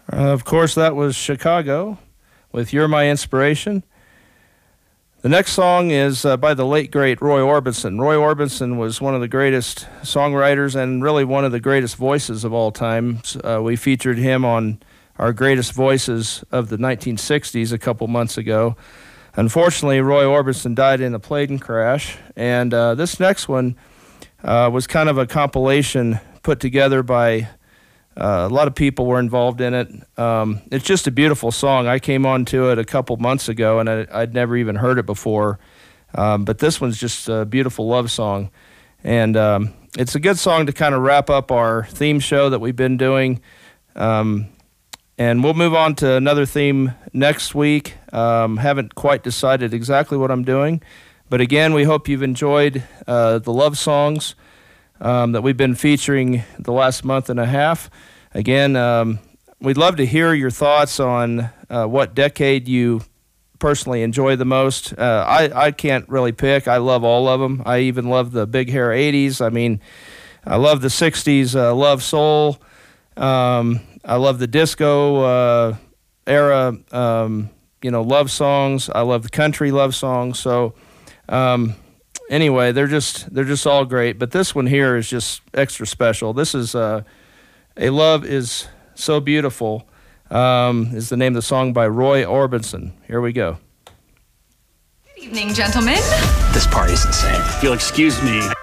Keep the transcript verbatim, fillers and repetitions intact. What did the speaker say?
Uh, of course, that was Chicago with You're My Inspiration. The next song is uh, by the late, great Roy Orbison. Roy Orbison was one of the greatest songwriters and really one of the greatest voices of all time. Uh, we featured him on our Greatest Voices of the nineteen sixties a couple months ago. Unfortunately, Roy Orbison died in a plane crash, and uh, this next one uh, was kind of a compilation put together by Uh, a lot of people were involved in it. Um, it's just a beautiful song. I came onto it a couple months ago, and I, I'd never even heard it before. Um, but this one's just a beautiful love song. And um, it's a good song to kind of wrap up our theme show that we've been doing. Um, and we'll move on to another theme next week. Um, haven't quite decided exactly what I'm doing. But again, we hope you've enjoyed uh, the love songs Um, that we've been featuring the last month and a half. Again, um, we'd love to hear your thoughts on uh, what decade you personally enjoy the most. Uh, I, I can't really pick. I love all of them. I even love the big hair eighties. I mean, I love the sixties, uh, love soul. Um, I love the disco uh, era, um, you know, love songs. I love the country love songs. So, um, Anyway, they're just they're just all great, but this one here is just extra special. This is uh, A Love Is So Beautiful, um, is the name of the song by Roy Orbison. Here we go. Good evening, gentlemen. This party's insane. If you'll excuse me.